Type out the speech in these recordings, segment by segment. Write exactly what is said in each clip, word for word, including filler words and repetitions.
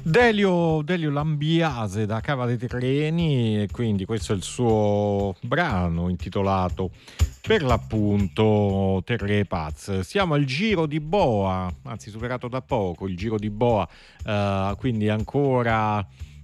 Delio, Delio Lambiase da Cava dei Treni, e quindi questo è il suo brano intitolato per l'appunto Terre Paz. Siamo al Giro di Boa, anzi superato da poco il Giro di Boa, eh, quindi ancora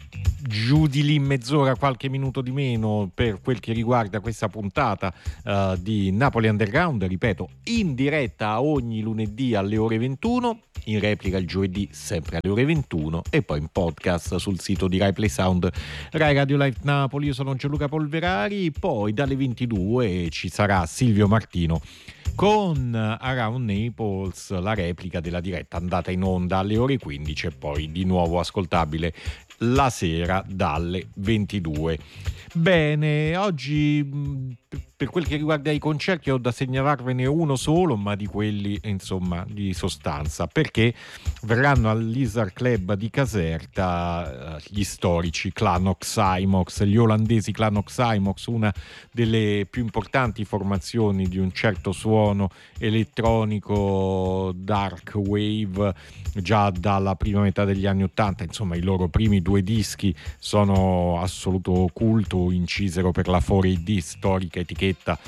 giù di lì mezz'ora, qualche minuto di meno per quel che riguarda questa puntata uh, di Napoli Underground, ripeto, in diretta ogni lunedì alle ore ventuno, in replica il giovedì sempre alle ore ventuno e poi in podcast sul sito di Rai Play Sound, Rai Radio Live Napoli. Io sono Gianluca Polverari, poi dalle ventidue ci sarà Silvio Martino con Around Naples, la replica della diretta andata in onda alle ore quindici e poi di nuovo ascoltabile la sera dalle ventidue. Bene, oggi per quel che riguarda i concerti ho da segnalarvene uno solo, ma di quelli insomma di sostanza, perché verranno all'Isar Club di Caserta gli storici Clan Oxymox, gli olandesi Clan Oxymox, una delle più importanti formazioni di un certo suono elettronico dark wave già dalla prima metà degli anni ottanta. Insomma, i loro primi due dischi sono assoluto culto, incisero per la quattro A D, storica etichetta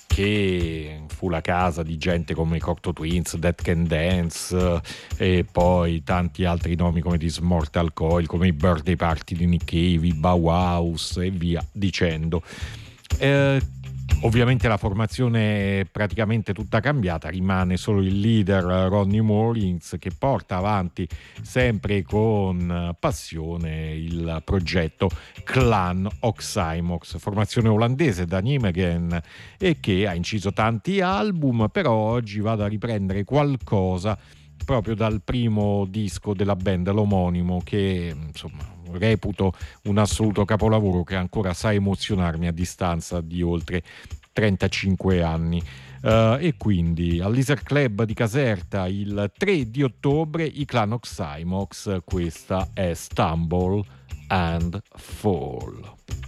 che fu la casa di gente come i Cocteau Twins, Dead Can Dance e poi tanti altri nomi come di Mortal Coil, come i Birthday Party di Nick Cave, i Bauhaus e via dicendo. Eh, Ovviamente la formazione è praticamente tutta cambiata, rimane solo il leader Ronnie Morlings che porta avanti sempre con passione il progetto Clan Oxymox, formazione olandese da Nijmegen e che ha inciso tanti album, però oggi vado a riprendere qualcosa proprio dal primo disco della band, l'omonimo, che insomma reputo un assoluto capolavoro che ancora sa emozionarmi a distanza di oltre trentacinque anni. Uh, e quindi all'Isar Club di Caserta il tre di ottobre i Clan Oxymox, questa è Stumble and Fall.